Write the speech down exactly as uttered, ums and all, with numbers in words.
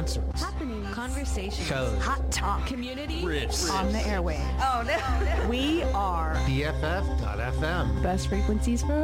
Concerts. Happening. Conversation. Shows. Hot talk. Community. Riffs. On the airwaves. Oh, no. We are B F F dot F M. best frequencies for